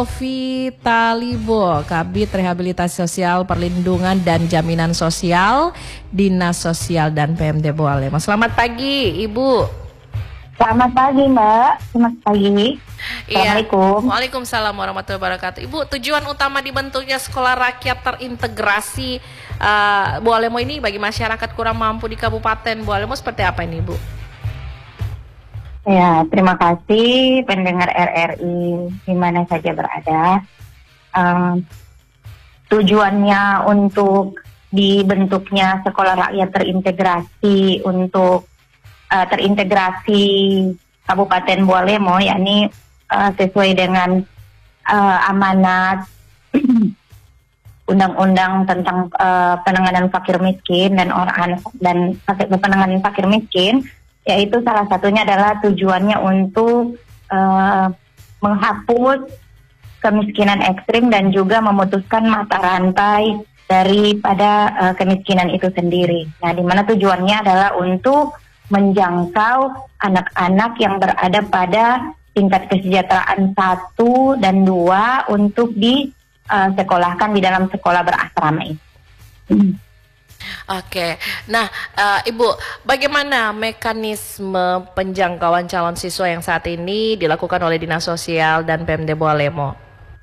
Talibo, Kabid Rehabilitasi Sosial, Perlindungan dan Jaminan Sosial, Dinas Sosial dan PMD Boalemo. Selamat pagi, Ibu. Selamat pagi, Mbak. Selamat pagi. Assalamualaikum. Waalaikumsalam warahmatullahi wabarakatuh. Ibu, tujuan utama dibentuknya Sekolah Rakyat Terintegrasi Boalemo ini bagi masyarakat kurang mampu di Kabupaten Boalemo seperti apa ini, Ibu? Ya, terima kasih pendengar RRI di mana saja berada. Tujuannya untuk dibentuknya Sekolah Rakyat Terintegrasi untuk terintegrasi Kabupaten Boalemo, yakni sesuai dengan amanat Undang-Undang tentang penanganan fakir miskin dan penanganan fakir miskin, yaitu salah satunya adalah tujuannya untuk menghapus kemiskinan ekstrim dan juga memutuskan mata rantai daripada kemiskinan itu sendiri. Nah, di mana tujuannya adalah untuk menjangkau anak-anak yang berada pada tingkat kesejahteraan 1 dan 2 untuk disekolahkan di dalam sekolah berasrama ini. Oke, nah Ibu, bagaimana mekanisme penjangkauan calon siswa yang saat ini dilakukan oleh Dinas Sosial dan PMD Boalemo?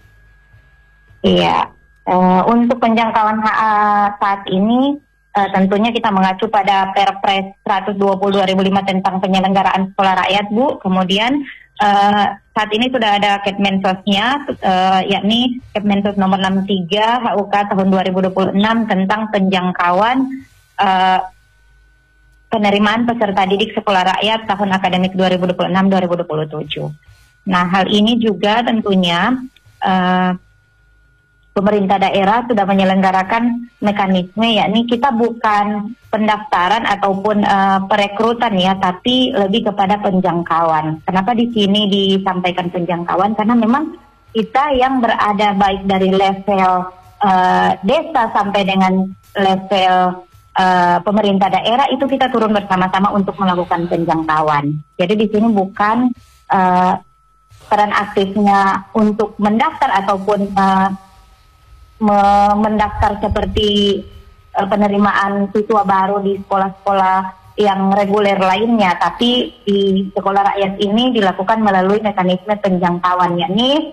Iya, untuk penjangkauan saat ini tentunya kita mengacu pada Perpres 120/2005 tentang penyelenggaraan sekolah rakyat, Bu. Kemudian saat ini sudah ada Kepmensosnya, yakni Kepmensos nomor 63 HUK tahun 2026 tentang penjangkauan penerimaan peserta didik sekolah rakyat tahun akademik 2026-2027. Nah, hal ini juga tentunya pemerintah daerah sudah menyelenggarakan mekanisme, yakni kita bukan pendaftaran ataupun perekrutan ya, tapi lebih kepada penjangkauan. Kenapa di sini disampaikan penjangkauan? Karena memang kita yang berada baik dari level desa sampai dengan level pemerintah daerah itu kita turun bersama-sama untuk melakukan penjangkauan. Jadi di sini bukan peran aktifnya untuk mendaftar ataupun mendaftar seperti penerimaan siswa baru di sekolah-sekolah yang reguler lainnya, tapi di sekolah rakyat ini dilakukan melalui mekanisme penjangkauan, yakni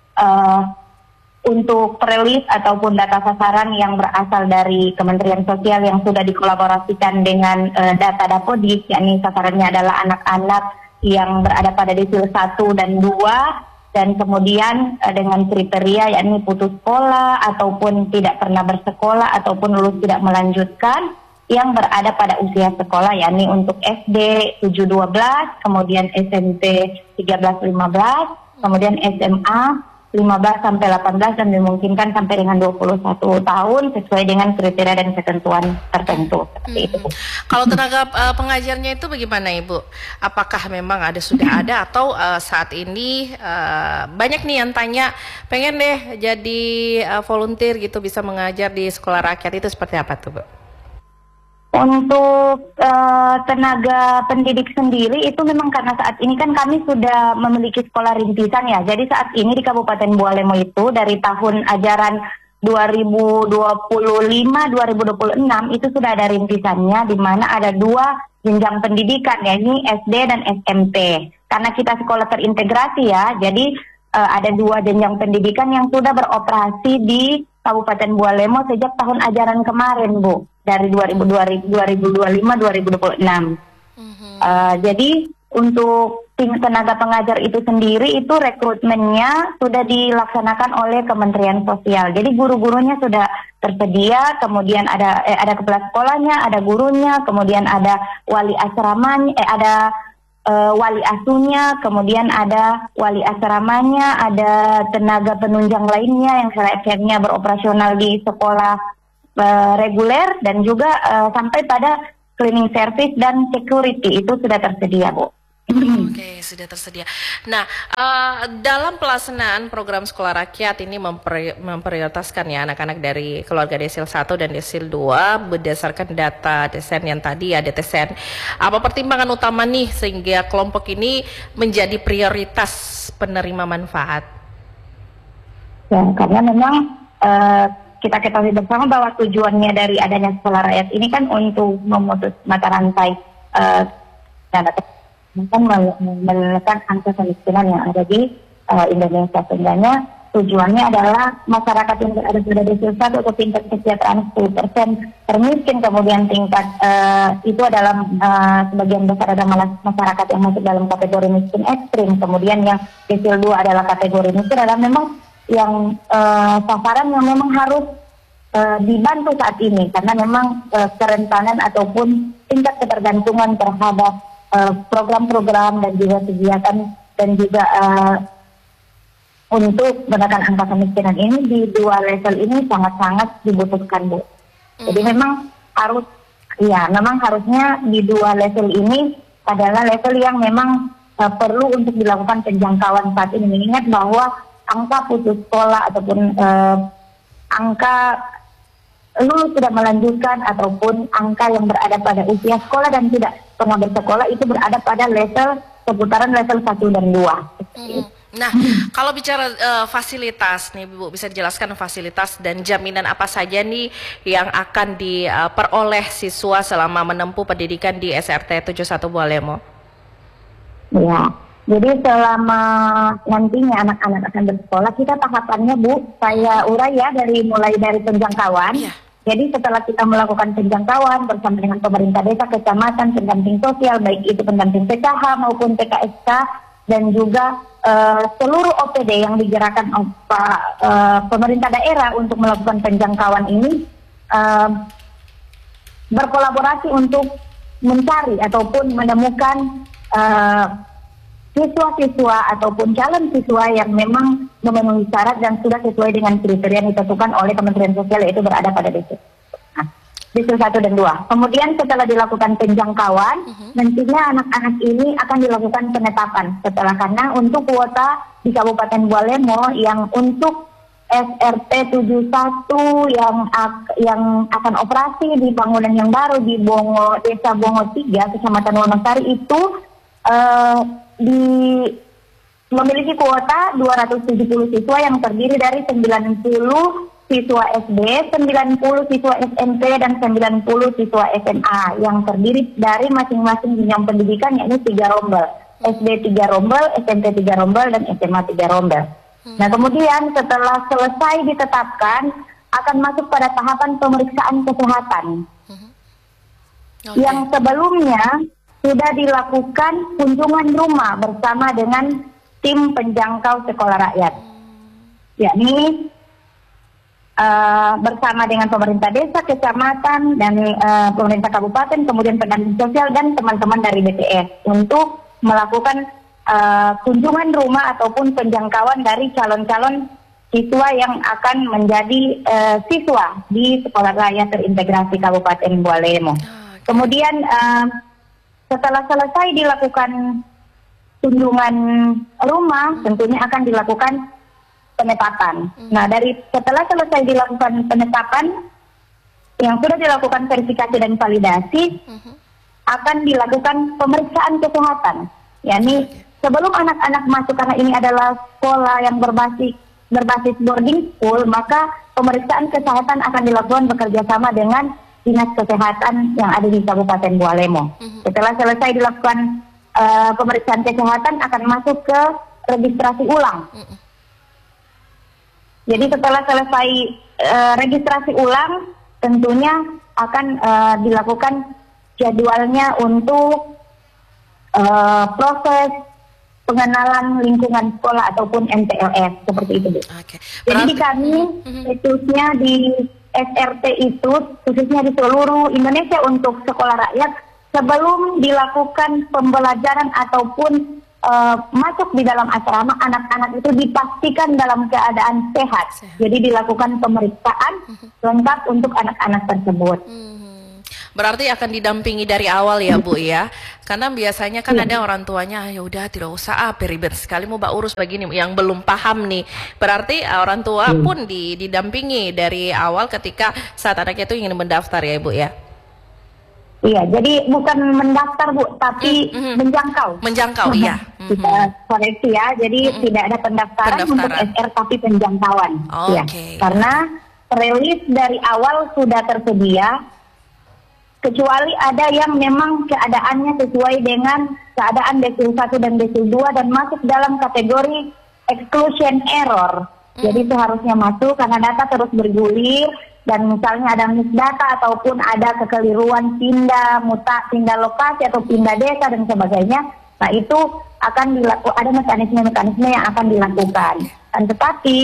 untuk perilis ataupun data sasaran yang berasal dari Kementerian Sosial yang sudah dikolaborasikan dengan data Dapodik, yakni sasarannya adalah anak-anak yang berada pada desil 1 dan 2, dan kemudian dengan kriteria yakni putus sekolah ataupun tidak pernah bersekolah ataupun lulus tidak melanjutkan yang berada pada usia sekolah, yakni untuk SD 7-12, kemudian SMP 13-15, kemudian SMA 15-18 dan dimungkinkan sampai dengan 21 tahun sesuai dengan kriteria dan ketentuan tertentu. Seperti itu. Kalau tenaga pengajarnya itu bagaimana, Ibu? Apakah memang sudah ada atau saat ini banyak nih yang tanya pengen deh jadi volunteer gitu bisa mengajar di sekolah rakyat, itu seperti apa tuh, Bu? Untuk tenaga pendidik sendiri itu memang karena saat ini kan kami sudah memiliki sekolah rintisan ya. Jadi saat ini di Kabupaten Boalemo itu dari tahun ajaran 2025-2026 itu sudah ada rintisannya, di mana ada 2 jenjang pendidikan, yakni SD dan SMP. Karena kita sekolah terintegrasi ya, jadi ada 2 jenjang pendidikan yang sudah beroperasi di Kabupaten Boalemo sejak tahun ajaran kemarin, Bu, dari 2025-2026. Jadi untuk tim tenaga pengajar itu sendiri itu rekrutmennya sudah dilaksanakan oleh Kementerian Sosial. Jadi guru-gurunya sudah tersedia, kemudian ada kepala sekolahnya, ada gurunya, kemudian ada wali asramanya, wali asuhnya, kemudian ada wali asramanya, ada tenaga penunjang lainnya yang selayaknya beroperasional di sekolah reguler, dan juga sampai pada cleaning service dan security itu sudah tersedia, Bu. Oke, sudah tersedia. Nah, dalam pelaksanaan program sekolah rakyat ini memprioritaskan ya anak-anak dari keluarga desil 1 dan desil 2 berdasarkan data desen yang tadi ada desen. Apa pertimbangan utama nih sehingga kelompok ini menjadi prioritas penerima manfaat? Ya, karena memang kita ketahui bersama bahwa tujuannya dari adanya sekolah rakyat ini kan untuk memutus mata rantai dan menekan angka kemiskinan yang ada di Indonesia. Sebenarnya tujuannya adalah masyarakat yang berada pada desil 1 atau tingkat kesejahteraan 10% termiskin, kemudian tingkat itu adalah sebagian besar adalah masyarakat yang masuk dalam kategori miskin ekstrim, kemudian yang desil 2 adalah kategori miskin, adalah memang yang sasaran yang memang harus dibantu saat ini, karena memang kerentanan ataupun tingkat ketergantungan terhadap program-program dan juga kegiatan dan juga untuk menekan angka kemiskinan ini di dua level ini sangat-sangat dibutuhkan, Bu. Jadi memang harusnya di dua level ini adalah level yang memang perlu untuk dilakukan penjangkauan saat ini. Mengingat bahwa angka putus sekolah ataupun angka lulus tidak melanjutkan ataupun angka yang berada pada usia sekolah dan tidak pernah bersekolah itu berada pada level seputaran level 1 dan 2. Nah, kalau bicara fasilitas nih Bu, bisa dijelaskan fasilitas dan jaminan apa saja nih yang akan diperoleh siswa selama menempuh pendidikan di SRT 71 Bualemo? Ya, jadi selama nantinya anak-anak akan bersekolah, kita tahapannya, Bu, saya urai ya mulai dari penjangkauan. Yeah. Jadi setelah kita melakukan penjangkauan bersama dengan pemerintah desa, kecamatan, pendamping sosial, baik itu pendamping PKH maupun PKSK, dan juga seluruh OPD yang digerakkan oleh pemerintah daerah untuk melakukan penjangkauan ini berkolaborasi untuk mencari ataupun menemukan siswa-siswa ataupun calon siswa yang memang memenuhi syarat dan sudah sesuai dengan kriteria yang ditentukan oleh Kementerian Sosial, yaitu berada pada desil 1 dan 2. Kemudian setelah dilakukan penjangkauan, nantinya anak-anak ini akan dilakukan penetapan. Karena untuk kuota di Kabupaten Bualemo yang untuk SRT 71 yang akan operasi di bangunan yang baru di Desa Bongo 3, Kecamatan Wonosari itu memiliki kuota 270 siswa yang terdiri dari 90 siswa SD, 90 siswa SMP, dan 90 siswa SMA yang terdiri dari masing-masing jenjang pendidikan, yakni 3 rombel. SD 3 rombel, SMP 3 rombel, dan SMA 3 rombel. Nah, kemudian setelah selesai ditetapkan, akan masuk pada tahapan pemeriksaan kesehatan. Yang sebelumnya sudah dilakukan kunjungan rumah bersama dengan tim penjangkau sekolah rakyat. Yakni bersama dengan pemerintah desa, kecamatan, dan pemerintah kabupaten, kemudian pendamping sosial dan teman-teman dari BTS untuk melakukan kunjungan rumah ataupun penjangkauan dari calon-calon siswa yang akan menjadi siswa di sekolah rakyat terintegrasi Kabupaten Bualemo. Kemudian setelah selesai dilakukan kunjungan rumah, tentunya akan dilakukan penetapan. Nah, setelah selesai dilakukan penetapan, yang sudah dilakukan verifikasi dan validasi, akan dilakukan pemeriksaan kesehatan. yakni sebelum anak-anak masuk, karena ini adalah sekolah yang berbasis boarding school, maka pemeriksaan kesehatan akan dilakukan bekerjasama dengan Dinas Kesehatan yang ada di Kabupaten Bualemo. Setelah selesai dilakukan pemeriksaan kesehatan, akan masuk ke registrasi ulang. Jadi setelah selesai registrasi ulang, tentunya akan dilakukan jadwalnya untuk proses pengenalan lingkungan sekolah ataupun MTLS, seperti itu, Bu. Okay. Jadi di kami, khususnya di SRT itu, khususnya di seluruh Indonesia untuk sekolah rakyat, sebelum dilakukan pembelajaran ataupun masuk di dalam asrama, anak-anak itu dipastikan dalam keadaan sehat. Jadi dilakukan pemeriksaan lengkap untuk anak-anak tersebut. Berarti akan didampingi dari awal ya, Bu ya. Karena biasanya kan ada orang tuanya, ya udah tidak usah, ribet sekali mau urus begini, yang belum paham nih. Berarti orang tua pun didampingi dari awal ketika saat anaknya itu ingin mendaftar ya, Bu ya. Iya, jadi bukan mendaftar Bu, tapi menjangkau. Menjangkau, iya. Kita koreksi ya, jadi tidak ada pendaftaran untuk SR tapi penjangkauan. Ya, karena rilis dari awal sudah tersedia, kecuali ada yang memang keadaannya sesuai dengan keadaan desil 1 dan desil 2 dan masuk dalam kategori exclusion error. Jadi seharusnya masuk karena data terus bergulir dan misalnya ada misdata ataupun ada kekeliruan pindah lokasi atau pindah desa dan sebagainya. Nah itu akan dilakukan, ada mekanisme-mekanisme yang akan dilakukan. Dan tetapi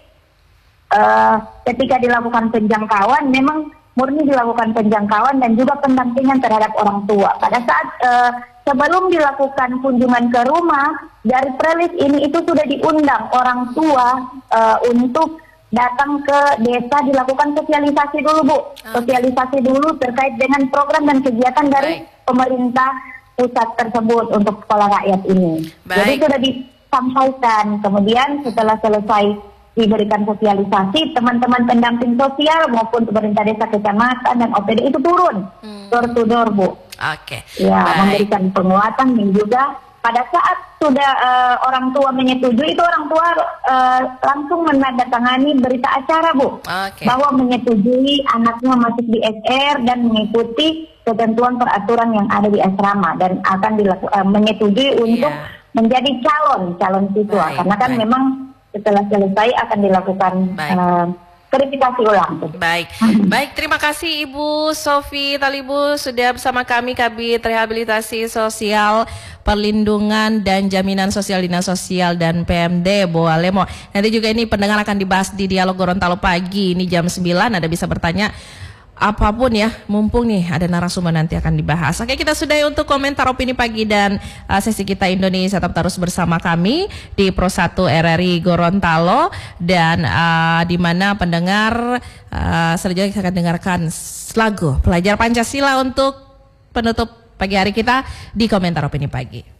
ketika dilakukan penjangkauan memang murni dilakukan penjangkauan dan juga pendampingan terhadap orang tua. Pada saat sebelum dilakukan kunjungan ke rumah, dari prelis ini itu sudah diundang orang tua untuk datang ke desa, dilakukan sosialisasi dulu Bu. Sosialisasi dulu terkait dengan program dan kegiatan dari pemerintah pusat tersebut untuk sekolah rakyat ini. Jadi sudah disampaikan, kemudian setelah selesai diberikan sosialisasi, teman-teman pendamping sosial maupun pemerintah desa, kecamatan dan OPD itu turun door to door Bu. Ya, memberikan penguatan dan juga pada saat sudah orang tua menyetujui itu orang tua langsung menandatangani berita acara Bu, bahwa menyetujui anaknya masuk di SR dan mengikuti ketentuan peraturan yang ada di asrama dan akan menyetujui untuk menjadi calon siswa karena kan memang setelah selesai akan dilakukan verifikasi ulang. Baik, terima kasih Ibu Sofi Talibus sudah bersama kami, Kabid Rehabilitasi Sosial, Perlindungan dan Jaminan Sosial Dinas Sosial dan PMD Boalemo. Nanti juga ini pendengar akan dibahas di Dialog Gorontalo pagi, ini jam 9, Anda bisa bertanya apapun ya, mumpung nih ada narasumber nanti akan dibahas. Oke, kita sudahi untuk komentar opini pagi dan sesi kita Indonesia tetap terus bersama kami di Pro 1 RRI Gorontalo dan di mana pendengar selanjutnya kita akan dengarkan lagu Pelajar Pancasila untuk penutup pagi hari kita di komentar opini pagi.